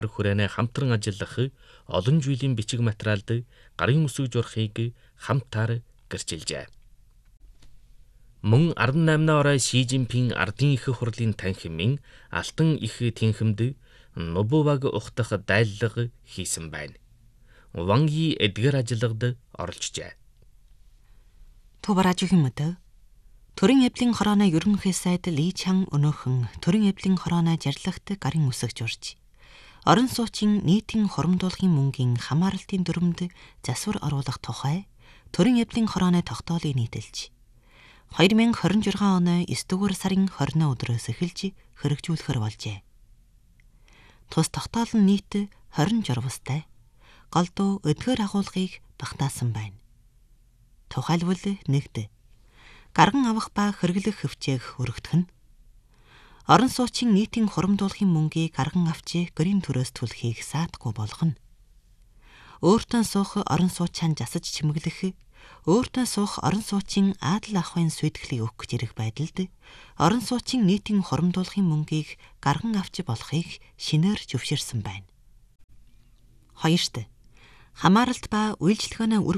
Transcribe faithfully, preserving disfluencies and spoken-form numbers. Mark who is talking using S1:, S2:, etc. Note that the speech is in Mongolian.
S1: Хүрээнэ хамтран ажиллах олон жилийн бичиг материалд гарын үсэг журахыг хамтаар гэрчилжээ. Мөн арван наймнаа орой Ши Жинпин ардын их хурлын танхимын алтан их тэнхимд Нобуваг ухтах дайллага хийсэн байна. Ван Yi эдгээр ажиллагад оролцжээ.
S2: Тувар ажиглан мөдө төрийн эвлийн хорооны ерөнхий сайд Ли Чан өнөөхөн төрийн эвлийн хорооны жарлагт гарын үсэг журж орон суучин нийтийн хоромдуулахын мөнгийн хамааралтын дүрмд засвар оруулах тухай төрийн эвлийн хорооны тогтоолыг нийтэлж две тысячи двадцать шесть оны девятдугаар сарын двадцатны өдрөөс эхэлж хэрэгжүүлэхээр болжээ. Тус тогтоол нь нийт двадцать журвастай голдуу эдгээр агуулгыг багтаасан байна. Тухайлбал нэгд гарган авах ба хэрэглэх хөвчээх өргөдөх нь орон суучин нийтийн хоромдуулахын мөнгийг гарган авч гэрийн төрөөс түлхийг саадахгүй болгоно. Өөртөө суух орон суучаан засаж чимэглэх, өөртөө суух орон суучин аадал авахын сүйтгэлийг өгөх гэж ирэх байдалд орон суучин нийтийн хоромдуулахын мөнгийг гарган авч болохыг шинээр зөвшөөрсөн байна. Хоёрт хамааралт ба үйлчлэгөөний